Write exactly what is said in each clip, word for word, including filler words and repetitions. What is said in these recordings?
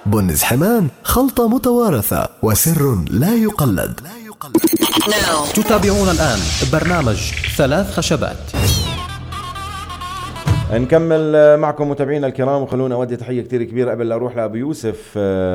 بنز حمان خلطة متوارثة وسر لا يقلد. تتابعون الآن برنامج ثلاث خشبات. نكمل معكم متابعينا الكرام، وخلونا أودي تحية كتير كبيرة قبل لا أروح لأبو يوسف،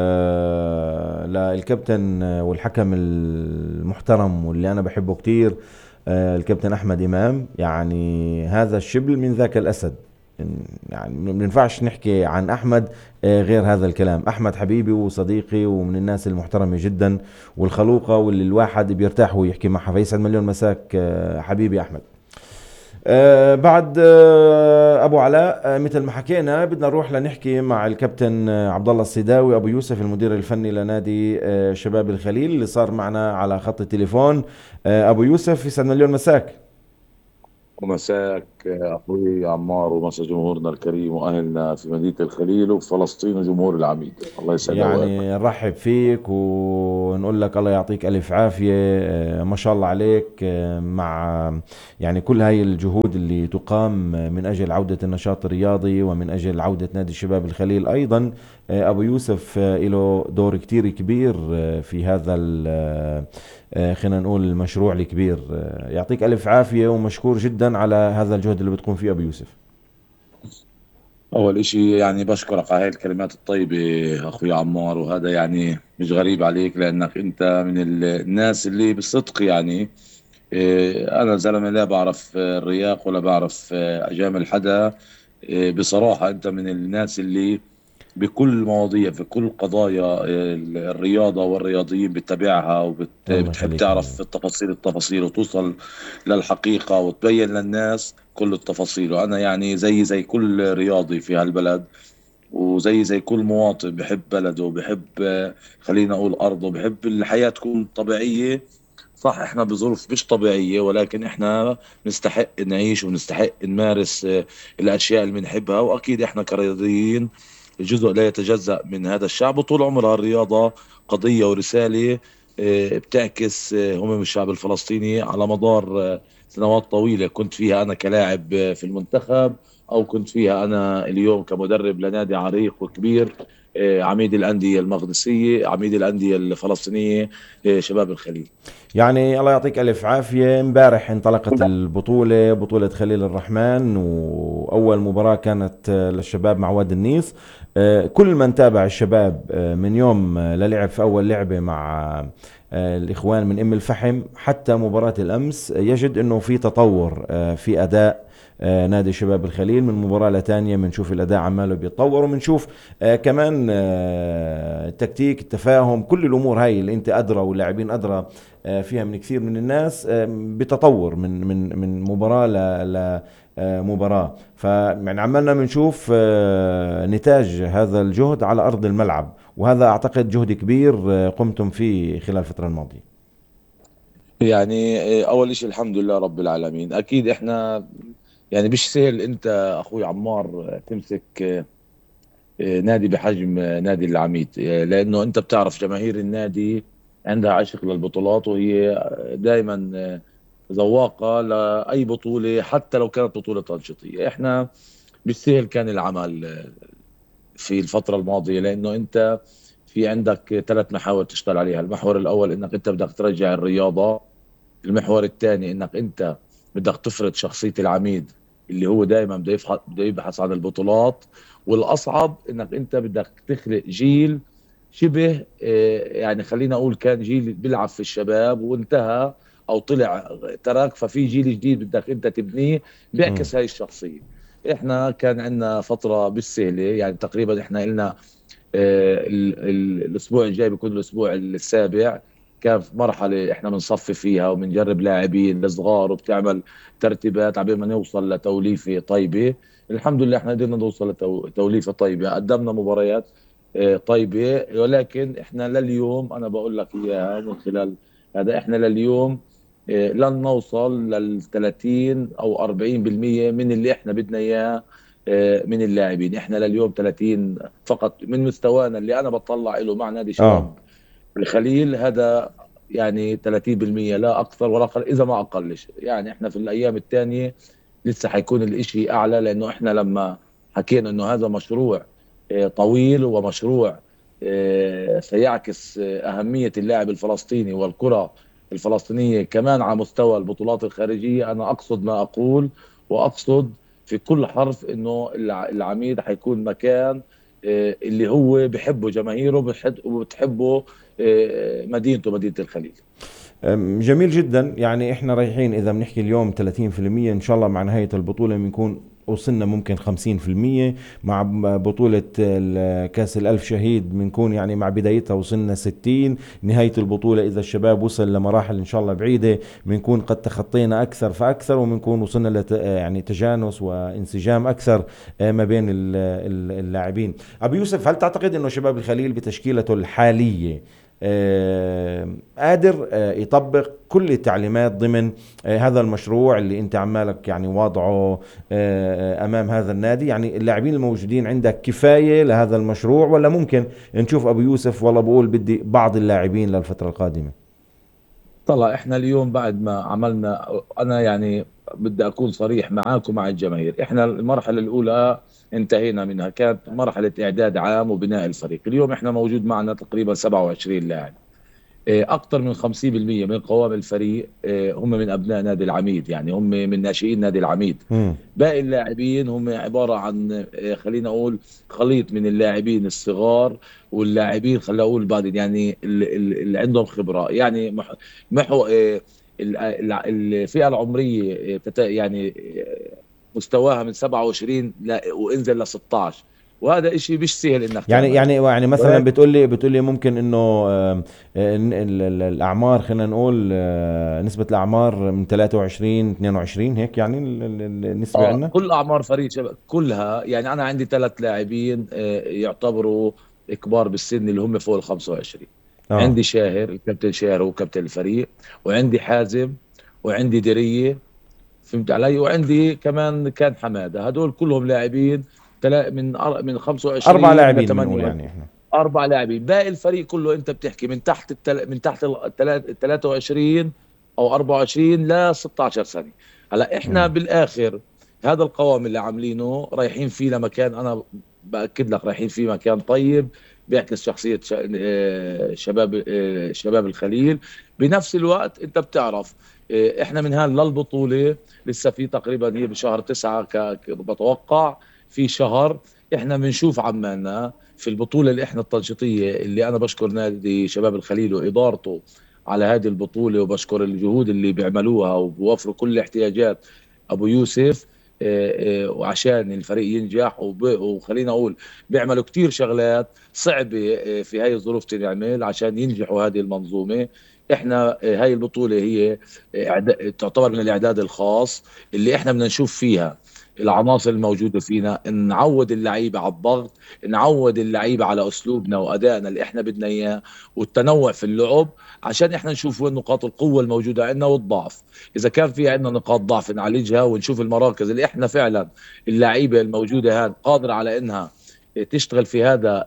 للكابتن والحكم المحترم واللي أنا بحبه كتير، الكابتن أحمد إمام. يعني هذا الشبل من ذاك الأسد، يعني ما بننفعش نحكي عن أحمد غير هذا الكلام. أحمد حبيبي وصديقي ومن الناس المحترمة جدا والخلوقة واللي الواحد بيرتاح ويحكي معها، فيسعد مليون مساك حبيبي أحمد. أه بعد أه أبو علاء، أه مثل ما حكينا بدنا نروح لنحكي مع الكابتن عبد الله الصيداوي أبو يوسف، المدير الفني لنادي أه شباب الخليل، اللي صار معنا على خط التليفون. أه أبو يوسف يسعد مليون مساك. ومساك أخوي عمار، ومسا جمهورنا الكريم وأهلنا في مدينة الخليل وفلسطين وجمهور العميد، الله يسعدك. يعني نرحب فيك ونقول لك الله يعطيك ألف عافية، ما شاء الله عليك، مع يعني كل هاي الجهود اللي تقام من أجل عودة النشاط الرياضي ومن أجل عودة نادي شباب الخليل. أيضا أبو يوسف له دور كتير كبير في هذا خلينا نقول المشروع الكبير. يعطيك ألف عافية ومشكور جدا على هذا الجهد اللي بتقوم فيه أبو يوسف. أول إشي يعني بشكرك على هاي الكلمات الطيبة أخوي عمار، وهذا يعني مش غريب عليك لأنك أنت من الناس اللي بالصدق يعني أنا زلمة لا بعرف الرياق ولا بعرف أجامل حدا. بصراحة أنت من الناس اللي بكل مواضيع في كل قضايا الرياضة والرياضيين بتتابعها وبتحب تعرف التفاصيل التفاصيل وتوصل للحقيقة وتبين للناس كل التفاصيل. وأنا يعني زي زي كل رياضي في هالبلد، وزي زي كل مواطن بحب بلده وبحب خلينا أقول أرضه، بحب الحياة تكون طبيعية. صح احنا بظروف مش طبيعية، ولكن احنا نستحق نعيش ونستحق نمارس الأشياء اللي بنحبها. وأكيد احنا كرياضيين جزء لا يتجزأ من هذا الشعب، وطول عمرها الرياضة قضية ورسالة بتعكس همم الشعب الفلسطيني على مدار سنوات طويلة. كنت فيها أنا كلاعب في المنتخب، أو كنت فيها أنا اليوم كمدرب لنادي عريق وكبير، عميد الأندية المقدسية، عميد الأندية الفلسطينية شباب الخليل. يعني الله يعطيك ألف عافية. امبارح انطلقت البطولة، بطولة خليل الرحمن، وأول مباراة كانت للشباب مع وادي النيس. كل من تابع الشباب من يوم للعب في أول لعبة مع الإخوان من أم الفحم حتى مباراة الأمس يجد أنه في تطور في أداء نادي شباب الخليل. من مباراة لتانية بنشوف الأداء عماله بيتطور، وبنشوف كمان التكتيك، التفاهم، كل الأمور هاي اللي أنت أدرى واللاعبين أدرى فيها من كثير من الناس بتطور من من من مباراة ل مباراة. فيعني عمالنا بنشوف نتاج هذا الجهد على أرض الملعب، وهذا أعتقد جهد كبير قمتم فيه خلال الفترة الماضية. يعني أول شيء الحمد لله رب العالمين. أكيد إحنا يعني مش سهل أنت أخوي عمار تمسك نادي بحجم نادي العميد، لأنه أنت بتعرف جماهير النادي عندها عشق للبطولات، وهي دائما ذواقة لأي بطولة حتى لو كانت بطولة تنشيطية. إحنا مش سهل كان العمل في الفترة الماضية، لأنه أنت في عندك ثلاث محاور تشتغل عليها. المحور الأول إنك أنت بدك ترجع الرياضة، المحور الثاني إنك أنت بدك تفرض شخصية العميد اللي هو دائما بده يبحث بده يبحث عن البطولات، والأصعب إنك أنت بدك تخلق جيل شبه يعني خلينا أقول كان جيل بيلعب في الشباب وانتهى أو طلع ترك، ففي جيل جديد بدك أنت تبنيه بيعكس هاي الشخصية. إحنا كان عندنا فترة بالسهلة، يعني تقريبا إحنا إلنا الأسبوع الجاي بيكون الأسبوع السابع، كان في مرحلة احنا بنصفي فيها وبنجرب لاعبين الصغار وبتعمل ترتيبات عبين ما نوصل لتوليفة طيبة. الحمد لله احنا قدرنا نوصل لتوليفة طيبة، قدمنا مباريات طيبة، ولكن احنا لليوم انا بقول لك اياها من خلال هذا، احنا لليوم لن نوصل لل ثلاثين او أربعين بالمية من اللي احنا بدنا اياه من اللاعبين. احنا لليوم ثلاثين فقط من مستوانا اللي انا بطلع له مع نادي شباب آه. الخليل، هذا يعني ثلاثين بالمية لا اكثر ولا اقل، اذا ما اقلش. يعني احنا في الايام الثانيه لسه حيكون الاشي اعلى، لانه احنا لما حكينا انه هذا مشروع طويل ومشروع آه، سيعكس آه، أهمية اللاعب الفلسطيني والكرة الفلسطينية كمان على مستوى البطولات الخارجية. أنا أقصد ما أقول، وأقصد في كل حرف إنه الع- العميد حيكون مكان آه، اللي هو بحبه جماهيره بحد- وبتحبه آه، مدينته، مدينة الخليل. أم، جميل جدا. يعني احنا رايحين اذا بنحكي اليوم ثلاثين في المية، ان شاء الله مع نهاية البطولة بنكون وصلنا ممكن خمسين في المية. مع ب- بطولة ال- كاس الألف شهيد بنكون يعني مع بدايتها وصلنا ستين. نهاية البطولة إذا الشباب وصل لمراحل إن شاء الله بعيدة بنكون قد تخطينا أكثر فأكثر، وبنكون وصلنا لت يعني تجانس وانسجام أكثر آه، ما بين ال- ال- اللاعبين. أبو يوسف، هل تعتقد أنه شباب الخليل بتشكيلته الحالية آه، قادر آه، يطبق كل التعليمات ضمن آه، هذا المشروع اللي انت عمالك يعني واضعه آه، امام هذا النادي؟ يعني اللاعبين الموجودين عندك كفاية لهذا المشروع، ولا ممكن نشوف ابو يوسف والله بقول بدي بعض اللاعبين للفترة القادمة؟ طلع احنا اليوم بعد ما عملنا، انا يعني بدي اكون صريح معاك ومع الجماهير، احنا المرحله الاولى انتهينا منها، كانت مرحله اعداد عام وبناء الفريق. اليوم احنا موجود معنا تقريبا سبعة وعشرين لاعب، اكثر من خمسين بالمئة من قوام الفريق آه، هم من ابناء نادي العميد، يعني هم من ناشئين نادي العميد. مم. باقي اللاعبين هم عباره عن آه، خلينا اقول خليط من اللاعبين الصغار واللاعبين خلينا اقول بعد يعني اللي, اللي عندهم خبره، يعني مح- محو آه، ال- ال- الفئه العمريه آه، تت- يعني آه، مستواها من سبعة وعشرين لا- وانزل ل ستاشر، وهذا إشي مش سهل انك يعني تعمله. يعني يعني مثلا ولكن بتقول لي بتقول لي ممكن انه آه، آه، ال- ال- ال- الاعمار، خلينا نقول آه، نسبة الاعمار من ثلاثة وعشرين اثنين وعشرين هيك، يعني ال- ال- ال- النسبة اه عندنا. كل اعمار فريق شباب كلها، يعني انا عندي ثلاث لاعبين آه، يعتبروا كبار بالسن اللي هم فوق ال خمسة وعشرين. اه. عندي شاهر، الكابتن شاهر هو كابتن الفريق، وعندي حازم، وعندي درية، فهمت علي، وعندي كمان كان حماده. هدول كلهم لاعبين تلا- من أر- من اربع خمسة وعشرين ل لاعبين بنقول ثمانية وعشرين. يعني احنا. اربع لاعبين. باقي الفريق كله انت بتحكي من تحت التل... من تحت ال ثلاثة وعشرين او أربعة وعشرين ل ستاشر سنه. هلا احنا مم. بالاخر هذا القوام اللي عاملينه رايحين فيه لمكان، انا باكد لك رايحين فيه مكان طيب بيعكس شخصيه ش... آه، شباب آه، شباب الخليل. بنفس الوقت انت بتعرف آه، احنا من هان للبطوله لسه في تقريبا هي بشهر تسعة ك... ك- بتوقع في شهر احنا بنشوف عمالنا في البطولة اللي احنا التنشيطية، اللي انا بشكر نادي شباب الخليل وادارته على هذه البطولة، وبشكر الجهود اللي بيعملوها وبوفروا كل احتياجات ابو يوسف آه، آه، وعشان الفريق ينجح. وب- وخلينا اقول بيعملوا كتير شغلات صعبة آه، في هاي الظروف تنعمل عشان ينجحوا هذه المنظومة. احنا آه، هاي البطولة هي آه، إعدا- تعتبر من الاعداد الخاص اللي احنا بدنا نشوف فيها العناصر الموجودة فينا، نعود اللعيبة على الضغط، نعود اللعيبة على أسلوبنا وأدائنا اللي إحنا بدنا إياه، والتنوع في اللعب، عشان إحنا نشوف وين نقاط القوة الموجودة عندنا والضعف. إذا كان في عندنا نقاط ضعف نعالجها، ونشوف المراكز اللي إحنا فعلا اللعيبة الموجودة هان قادرة على إنها تشتغل في هذا آه،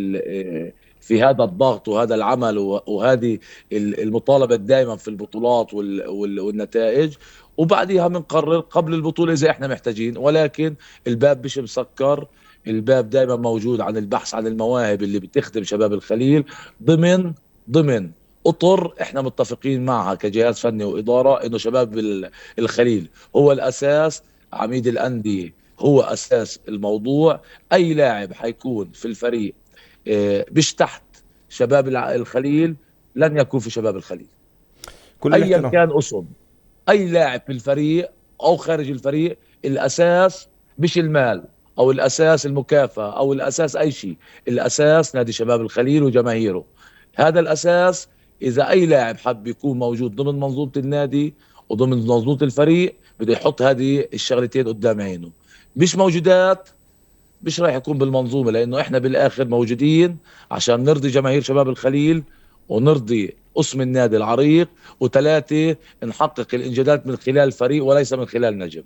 ال- آه، في هذا الضغط وهذا العمل وهذه المطالبة دائما في البطولات وال- وال- والنتائج. وبعديها بنقرر قبل البطولة إذا إحنا محتاجين، ولكن الباب مش مسكر، الباب دائما موجود عن البحث عن المواهب اللي بتخدم شباب الخليل ضمن ضمن اطر احنا متفقين معها كجهاز فني واداره، انه شباب ال- الخليل هو الاساس، عميد الانديه هو اساس الموضوع. اي لاعب حيكون في الفريق آه، مش تحت شباب الع- الخليل لن يكون في شباب الخليل، كل ايا الاحترام. كان اسم اي لاعب في الفريق او خارج الفريق. الاساس مش المال او الاساس المكافاه او الاساس اي شيء، الاساس نادي شباب الخليل وجماهيره. هذا الاساس. اذا اي لاعب حب يكون موجود ضمن منظومه النادي وضمن منظومه الفريق بده يحط هذه الشغلتين قدام عينه. مش موجودات مش راح يكون بالمنظومه، لانه احنا بالاخر موجودين عشان نرضي جماهير شباب الخليل ونرضي اسم النادي العريق، وثلاثه نحقق الانجازات من خلال الفريق وليس من خلال نجم.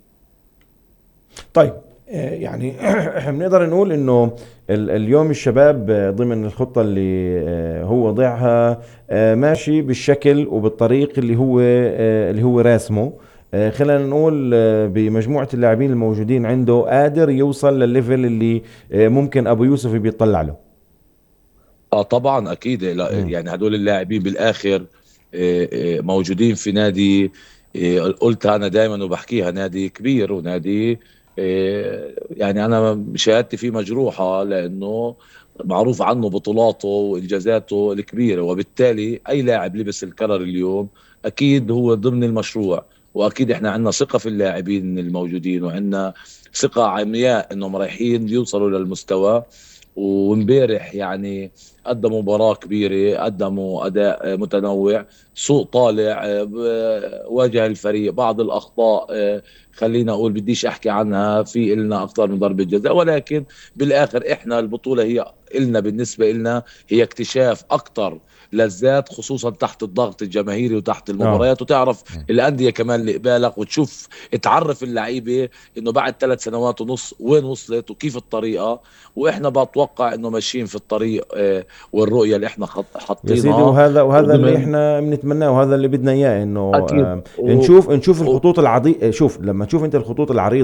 طيب آه، يعني بنقدر نقول انه ال- اليوم الشباب آه، ضمن الخطة اللي آه، هو وضعها آه، ماشي بالشكل وبالطريق اللي هو آه، اللي هو راسمه. آه، خلينا نقول آه، بمجموعة اللاعبين الموجودين عنده قادر يوصل للليفل اللي آه، ممكن ابو يوسف بيطلع له. اه طبعا اكيد، لا مم. يعني هدول اللاعبين بالاخر آه، آه، موجودين في نادي، آه، قلتها انا دائما وبحكيها، نادي كبير ونادي آه، يعني انا شهادتي فيه مجروحة، لانه معروف عنه بطولاته وانجازاته الكبيرة، وبالتالي اي لاعب لبس الكرر اليوم اكيد هو ضمن المشروع. واكيد احنا عندنا ثقة في اللاعبين الموجودين، وعندنا ثقة عمياء انهم رايحين يوصلوا للمستوى. وامبارح يعني قدموا مباراة كبيرة، قدموا أداء متنوع، سوء طالع، آه، ب- واجه الفريق بعض الأخطاء، آه، خلينا أقول بديش أحكي عنها، في إلنا أكثر من ضربة جزاء، ولكن بالآخر إحنا البطولة هي إلنا، بالنسبة إلنا هي اكتشاف أكثر للذات، خصوصا تحت الضغط الجماهيري وتحت اه. المباريات، وتعرف الأندية كمان اللي قبالك، وتشوف تعرف اللعيبة إنه بعد ثلاث سنوات ونص وين وصلت وكيف الطريقة. واحنا بتوقع انه ماشيين في الطريق آه، والرؤيه اللي احنا خط- يا سيدي، حاطينها وهذا وهذا اللي ضمن. احنا بنتمناه، وهذا اللي بدنا اياه، انه اكيد آه، و... نشوف نشوف و... الخطوط العريضة. شوف، لما تشوف انت الخطوط العريضة